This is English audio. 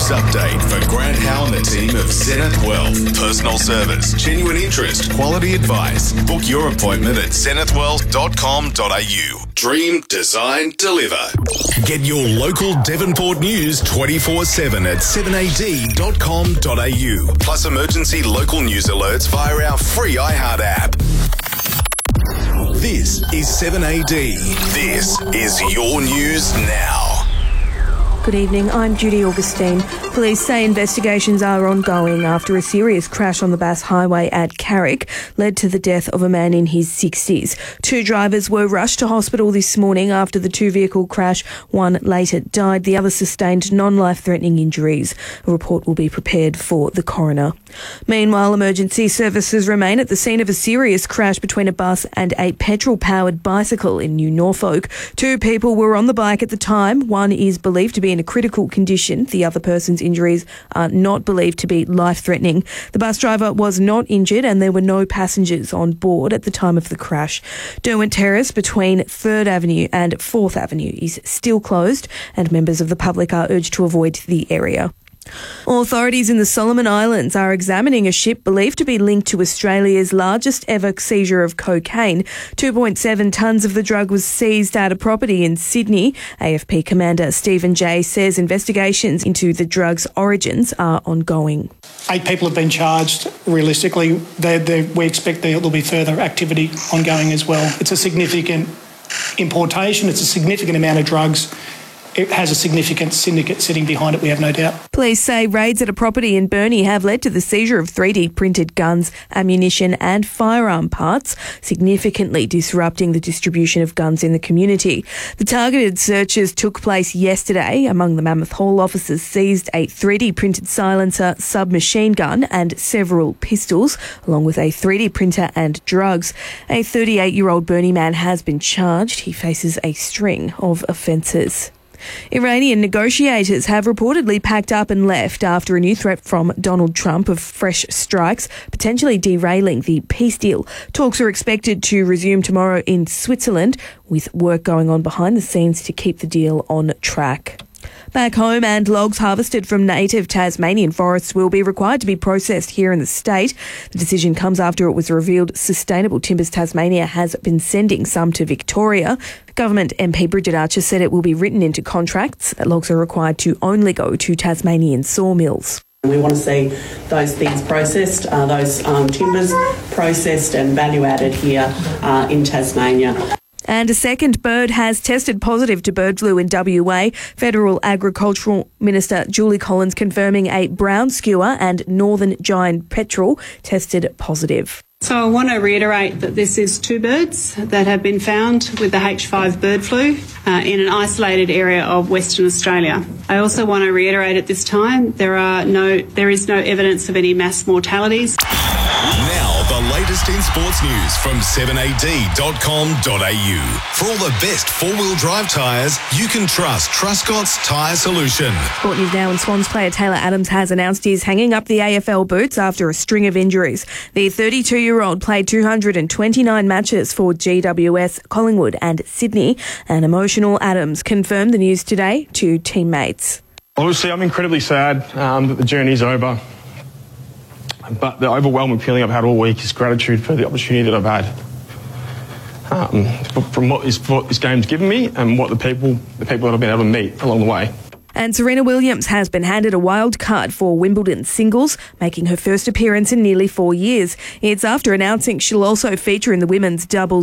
News update for Grant Howe and the team of Zenith Wealth. Personal service, genuine interest, quality advice. Book your appointment at zenithwealth.com.au. Dream, design, deliver. Get your local Devonport news 24/7 at 7ad.com.au. Plus emergency local news alerts via our free iHeart app. This is 7AD. This is your news now. Good evening, I'm Judy Augustine. Police say investigations are ongoing after a serious crash on the Bass Highway at Carrick led to the death of a man in his 60s. Two drivers were rushed to hospital this morning after the two-vehicle crash. One later died, the other sustained non-life-threatening injuries. A report will be prepared for the coroner. Meanwhile, emergency services remain at the scene of a serious crash between a bus and a petrol-powered bicycle in New Norfolk. Two people were on the bike at the time. One is believed to be in a critical condition. The other person's injuries are not believed to be life-threatening. The bus driver was not injured and there were no passengers on board at the time of the crash. Derwent Terrace between 3rd Avenue and 4th Avenue is still closed and members of the public are urged to avoid the area. Authorities in the Solomon Islands are examining a ship believed to be linked to Australia's largest ever seizure of cocaine. 2.7 tonnes of the drug was seized at a property in Sydney. AFP Commander Stephen Jay says investigations into the drug's origins are ongoing. 8 people have been charged. Realistically, we expect there will be further activity ongoing as well. It's a significant importation. It's a significant amount of drugs. It has a significant syndicate sitting behind it, we have no doubt. Police say raids at a property in Burnie have led to the seizure of 3D printed guns, ammunition and firearm parts, significantly disrupting the distribution of guns in the community. The targeted searches took place yesterday. Among the Mammoth Hall officers seized a 3D printed silencer, submachine gun and several pistols, along with a 3D printer and drugs. A 38-year-old Burnie man has been charged. He faces a string of offences. Iranian negotiators have reportedly packed up and left after a new threat from Donald Trump of fresh strikes, potentially derailing the peace deal. Talks are expected to resume tomorrow in Switzerland, with work going on behind the scenes to keep the deal on track. Back home, and logs harvested from native Tasmanian forests will be required to be processed here in the state. The decision comes after it was revealed Sustainable Timbers Tasmania has been sending some to Victoria. Government MP Bridget Archer said it will be written into contracts that logs are required to only go to Tasmanian sawmills. We want to see those things processed, those timbers processed and value added here in Tasmania. And a second bird has tested positive to bird flu in WA. Federal Agricultural Minister Julie Collins confirming a brown skewer and northern giant petrel tested positive. So I want to reiterate that this is 2 birds that have been found with the H5 bird flu in an isolated area of Western Australia. I also want to reiterate at this time there is no evidence of any mass mortalities. Now, the latest in sports news from 7ad.com.au. For all the best four-wheel drive tyres, you can trust Truscott's Tyre Solution. Sport News now, and Swans player Taylor Adams has announced he's hanging up the AFL boots after a string of injuries. The 32-year-old played 229 matches for GWS, Collingwood and Sydney. And emotional Adams confirmed the news today to teammates. Obviously, I'm incredibly sad that the journey's over. But the overwhelming feeling I've had all week is gratitude for the opportunity that I've had. From what this game's given me and what the people that I've been able to meet along the way. And Serena Williams has been handed a wild card for Wimbledon singles, making her first appearance in nearly 4 years. It's after announcing she'll also feature in the women's doubles